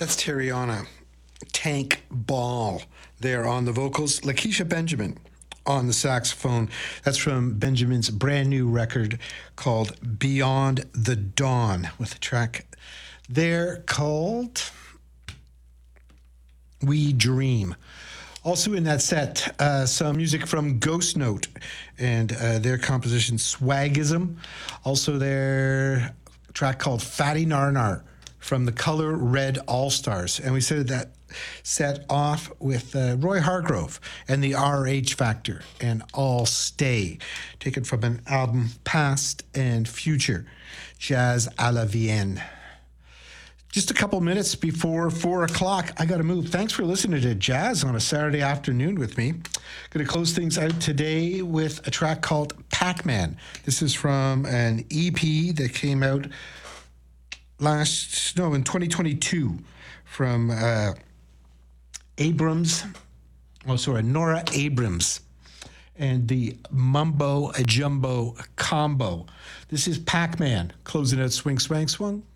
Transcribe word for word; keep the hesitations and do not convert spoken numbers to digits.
That's Terriana. Tank Ball there on the vocals. Lakeisha Benjamin on the saxophone. That's from Benjamin's brand new record called Beyond the Dawn, with a track there called We Dream. Also in that set, uh, some music from Ghost Note and uh, their composition Swagism. Also their track called Fatty Narnar from the Color Red All-Stars. And we started that set off with uh, Roy Hargrove and the R H Factor and All Stay, taken from an album Past and Future, Jazz à la Vienne. Just a couple minutes before four o'clock, I got to move. Thanks for listening to Jazz on a Saturday afternoon with me. Going to close things out today with a track called Pac-Man. This is from an E P that came out last, no, in twenty twenty-two from uh, Abrams, oh, sorry, Nora Abrams and the Mumbo Jumbo Combo. This is Pac-Man, closing out Swing, Swang, Swung.